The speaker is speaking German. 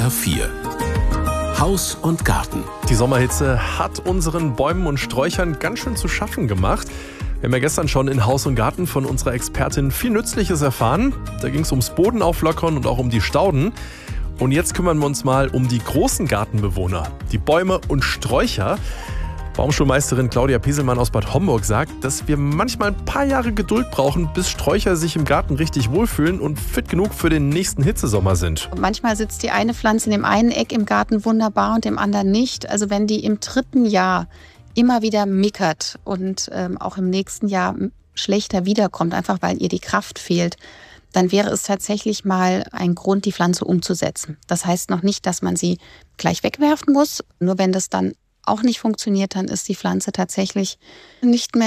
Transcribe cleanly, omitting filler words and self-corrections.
Unter 4. Haus und Garten. Die Sommerhitze hat unseren Bäumen und Sträuchern ganz schön zu schaffen gemacht. Wir haben ja gestern schon in Haus und Garten von unserer Expertin viel Nützliches erfahren. Da ging es ums Bodenauflockern und auch um die Stauden. Und jetzt kümmern wir uns mal um die großen Gartenbewohner, die Bäume und Sträucher. Baumschulmeisterin Claudia Pieselmann aus Bad Homburg sagt, dass wir manchmal ein paar Jahre Geduld brauchen, bis Sträucher sich im Garten richtig wohlfühlen und fit genug für den nächsten Hitzesommer sind. Manchmal sitzt die eine Pflanze in dem einen Eck im Garten wunderbar und dem anderen nicht. Also wenn die im 3. Jahr immer wieder mickert und auch im nächsten Jahr schlechter wiederkommt, einfach weil ihr die Kraft fehlt, dann wäre es tatsächlich mal ein Grund, die Pflanze umzusetzen. Das heißt noch nicht, dass man sie gleich wegwerfen muss. Nur wenn das dann auch nicht funktioniert, dann ist die Pflanze tatsächlich nicht mehr